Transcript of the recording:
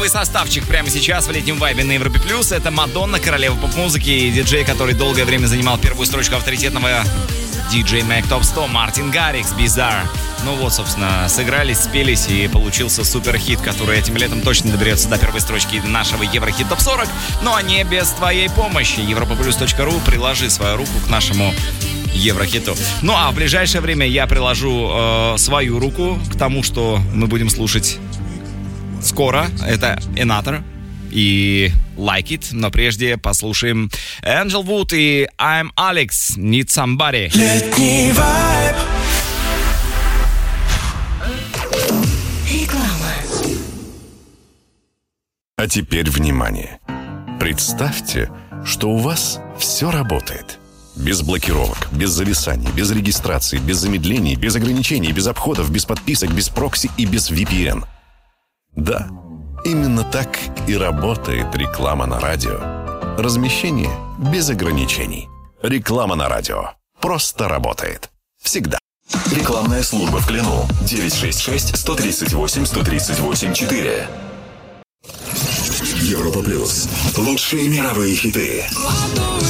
Составчик прямо сейчас в летнем вайбе на Европе Плюс. Это Мадонна, королева поп-музыки, и диджей, который долгое время занимал первую строчку авторитетного DJ Mag Top 100, Мартин Гаррикс, Bizarre. Ну вот, собственно, сыгрались, спелись, и получился суперхит, который этим летом точно доберется до первой строчки нашего Еврохит Топ 40, но не без твоей помощи. europaplus.ru, приложи свою руку к нашему Еврохиту. Ну а в ближайшее время я приложу свою руку к тому, что мы будем слушать скоро. Это Another и Like It. Но прежде послушаем Angel Wood и I'm Alex, Need Somebody. Летний вайб. А теперь внимание. Представьте, что у вас все работает. Без блокировок, без зависаний, без регистрации, без замедлений, без ограничений, без обходов, без подписок, без прокси и без VPN. Да, именно так и работает реклама на радио. Размещение без ограничений. Реклама на радио просто работает. Всегда. Рекламная служба в Клину. 966-138-138-4. Европа Плюс. Лучшие мировые хиты.